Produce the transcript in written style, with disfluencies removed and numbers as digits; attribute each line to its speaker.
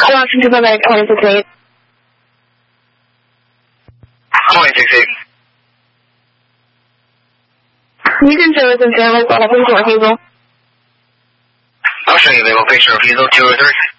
Speaker 1: Welcome to Bermuda 26.
Speaker 2: 26.
Speaker 1: You can show us in service on a patient refusal.
Speaker 2: I'll show you the patient refusal 203.